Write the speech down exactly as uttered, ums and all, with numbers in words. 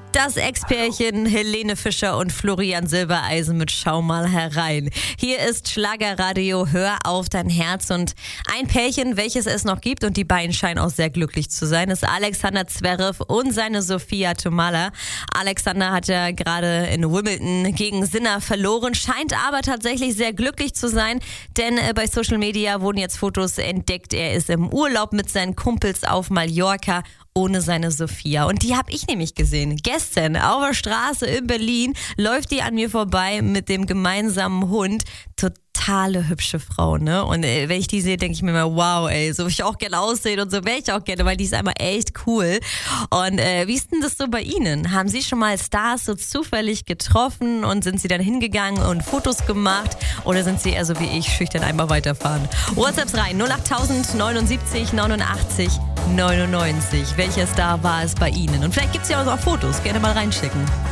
Das Ex-Pärchen Helene Fischer und Florian Silbereisen mit Schau mal herein. Hier ist Schlagerradio, hör auf dein Herz. Und ein Pärchen, welches es noch gibt, und die beiden scheinen auch sehr glücklich zu sein, ist Alexander Zverev und seine Sophia Tomalla. Alexander hat ja gerade in Wimbledon gegen Sinner verloren, scheint aber tatsächlich sehr glücklich zu sein, denn äh, bei Social Media wurden jetzt Fotos entdeckt. Er ist im Urlaub mit seinen Kumpels auf Mallorca ohne seine Sophia. Und die habe ich nämlich gesehen. Gestern auf der Straße in Berlin läuft die an mir vorbei mit dem gemeinsamen Hund. Totale hübsche Frau, ne? Und äh, wenn ich die sehe, denke ich mir immer, wow, ey, so will ich auch gerne aussehen und so wäre ich auch gerne, weil die ist einmal echt cool. Und äh, wie ist denn das so bei Ihnen? Haben Sie schon mal Stars so zufällig getroffen und sind Sie dann hingegangen und Fotos gemacht? Oder sind Sie eher so wie ich, schüchtern einmal weiterfahren? WhatsApps rein, null acht neunundsiebzig neunundachtzig neunundneunzig. Welcher Star war es bei Ihnen? Und vielleicht gibt es ja auch noch Fotos, gerne mal reinschicken.